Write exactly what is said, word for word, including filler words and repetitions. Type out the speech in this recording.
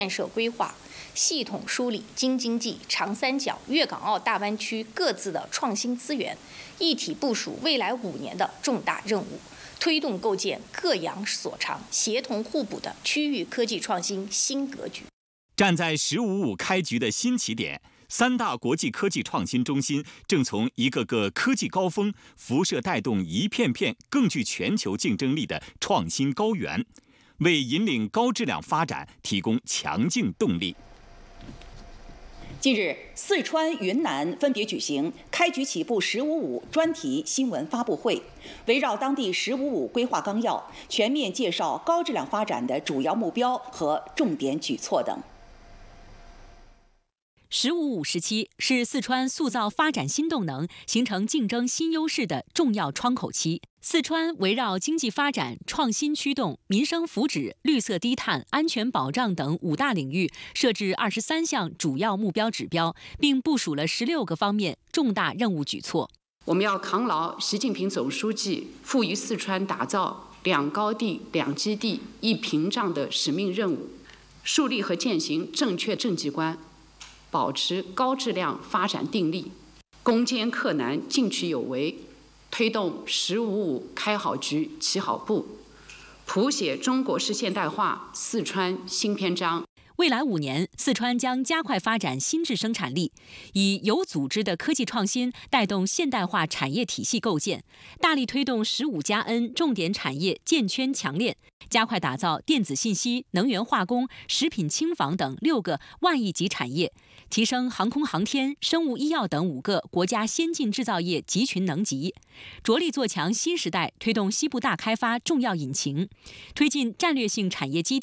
建设规划，系统梳理京津冀、长三角、粤港澳大湾区各自的创新资源，一体部署未来五年的重大任务，推动构建各扬所长、协同互补的区域科技创新新格局。 站在“十五五”开局的新起点，三大国际科技创新中心正从一个个科技高峰辐射带动一片片更具全球竞争力的创新高原，为引领高质量发展提供强劲动力。 近日，四川、云南分别举行开局起步“十五五”专题新闻发布会，围绕当地“十五五”规划纲要，全面介绍高质量发展的主要目标和重点举措等。 十五五时期是四川塑造发展新动能、形成竞争新优势的重要窗口期。四川围绕经济发展、创新驱动、民生福祉、绿色低碳、安全保障等五大领域，设置二十三项主要目标指标，并部署了十六个方面重大任务举措。 我们要扛牢习近平总书记赋予四川打造两高地、两基地、一屏障的使命任务，树立和践行正确政绩观，保持高质量发展定力，攻坚克难，进取有为，推动“十五五”开好局、起好步，谱写中国式现代化四川新篇章。 未来五年，四川将加快发展新质生产力，以有组织的科技创新带动现代化产业体系构建，大力推动“十五加 N” 重点产业建圈强链，加快打造电子信息、能源化工、食品轻纺等六个万亿级产业，提升航空航天、生物医药等五个国家先进制造业集群能级，着力做强新时代推动西部大开发重要引擎，推进战略性产业基地